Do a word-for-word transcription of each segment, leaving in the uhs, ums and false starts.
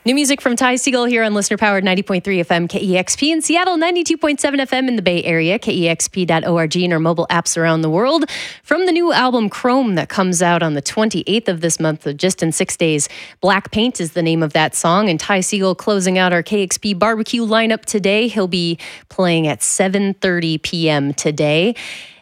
New music from Ty Segall here on listener-powered ninety point three F M K E X P in Seattle, ninety-two point seven F M in the Bay Area, K E X P dot org, and our mobile apps around the world. From the new album Chrome that comes out on the twenty-eighth of this month, just in six days. Black Paint is the name of that song, and Ty Segall closing out our K X P barbecue lineup today. He'll be playing at seven thirty p.m. today.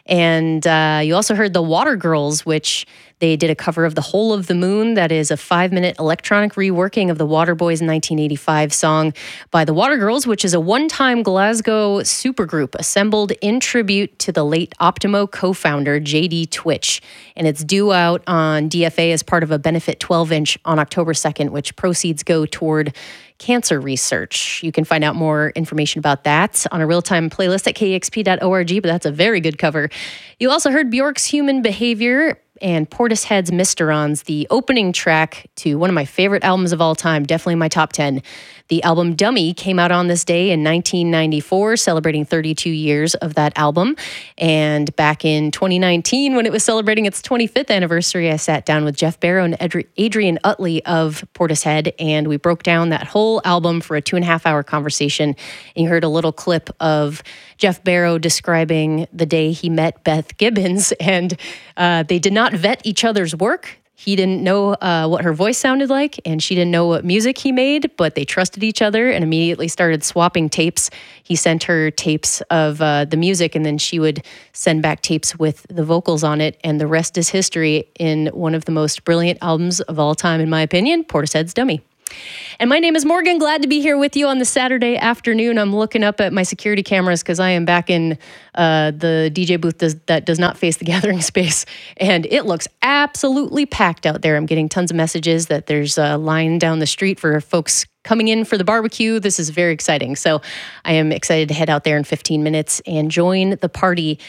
And uh, you also heard the Water Girls, which they did a cover of The Hole of the Moon. That is a five-minute electronic reworking of the Waterboys nineteen eighty-five song by the Water Girls, which is a one-time Glasgow supergroup assembled in tribute to the late Optimo co-founder J D Twitch. And it's due out on D F A as part of a benefit twelve-inch on October second, which proceeds go toward cancer research. You can find out more information about that on a real-time playlist at K E X P dot org, but that's a very good cover. You also heard Bjork's Human Behavior and Portishead's Mysterons, the opening track to one of my favorite albums of all time, definitely my top ten. The album Dummy came out on this day in nineteen ninety-four, celebrating thirty-two years of that album. And back in twenty nineteen, when it was celebrating its twenty-fifth anniversary, I sat down with Jeff Barrow and Adri- Adrian Utley of Portishead, and we broke down that whole album for a two and a half hour conversation. And you heard a little clip of Jeff Barrow describing the day he met Beth Gibbons, and uh, they did not vet each other's work. He didn't know uh, what her voice sounded like, and she didn't know what music he made, but they trusted each other and immediately started swapping tapes. He sent her tapes of uh, the music, and then she would send back tapes with the vocals on it, and the rest is history in one of the most brilliant albums of all time, in my opinion, Portishead's Dummy. And my name is Morgan. Glad to be here with you on the Saturday afternoon. I'm looking up at my security cameras because I am back in uh, the D J booth does, that does not face the gathering space. And it looks absolutely packed out there. I'm getting tons of messages that there's a line down the street for folks coming in for the barbecue. This is very exciting. So I am excited to head out there in fifteen minutes and join the party.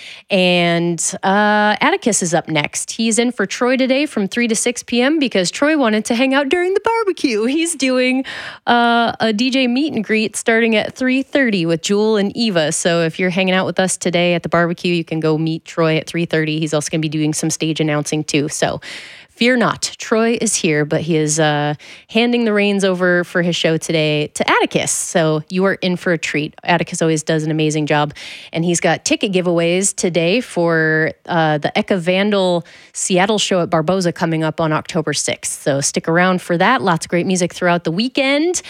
And uh, Atticus is up next. He's in for Troy today from three to six p.m. because Troy wanted to hang out during the barbecue. He's doing uh, a D J meet and greet starting at three thirty with Jewel and Eva. So if you're hanging out with us today at the barbecue, you can go meet Troy at three thirty. He's also going to be doing some stage announcing too. So fear not, Troy is here, but he is uh, handing the reins over for his show today to Atticus. So you are in for a treat. Atticus always does an amazing job. And he's got ticket giveaways today for uh, the Eka Vandal Seattle show at Barboza coming up on October sixth. So stick around for that. Lots of great music throughout the weekend.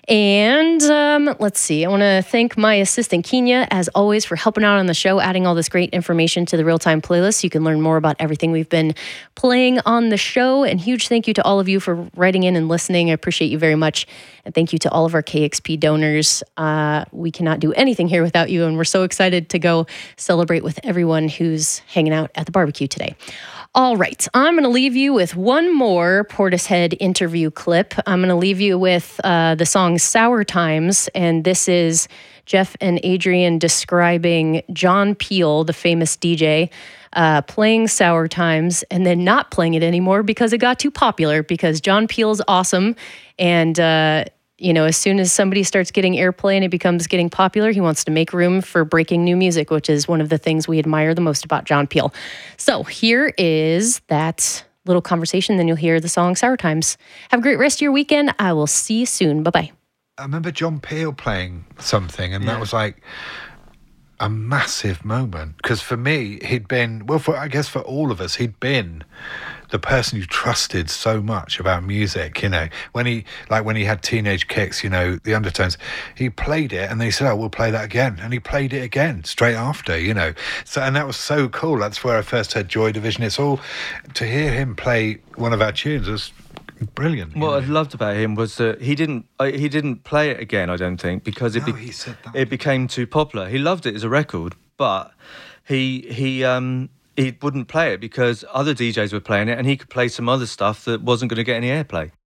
And um, let's see, I want to thank my assistant, Kenya, as always, for helping out on the show, adding all this great information to the real-time playlist. You can learn more about everything we've been playing on the show. And huge thank you to all of you for writing in and listening. I appreciate you very much. And thank you to all of our K X P donors. Uh, we cannot do anything here without you. And we're so excited to go celebrate with everyone who's hanging out at the barbecue today. All right, I'm going to leave you with one more Portishead interview clip. I'm going to leave you with uh, the song Sour Times, and this is Jeff and Adrian describing John Peel, the famous D J, uh, playing Sour Times and then not playing it anymore because it got too popular, because John Peel's awesome, and uh, you know, as soon as somebody starts getting airplay and it becomes getting popular, he wants to make room for breaking new music, which is one of the things we admire the most about John Peel. So here is that little conversation, then you'll hear the song Sour Times. Have a great rest of your weekend. I will see you soon. Bye-bye. I remember John Peel playing something, and Yeah. that was like a massive moment. Because for me, he'd been, well, for I guess for all of us, he'd been the person you trusted so much about music, you know. When he, like when he had Teenage Kicks, you know, the Undertones, he played it and they said, oh, we'll play that again. And he played it again straight after, you know. So, and that was so cool. That's where I first heard Joy Division. It's all, to hear him play one of our tunes was brilliant. What know. I loved about him was that he didn't uh, he didn't play it again, I don't think, because it No, be- he said that. it became too popular. He loved it as a record, but he he um he wouldn't play it because other D Js were playing it, and he could play some other stuff that wasn't going to get any airplay.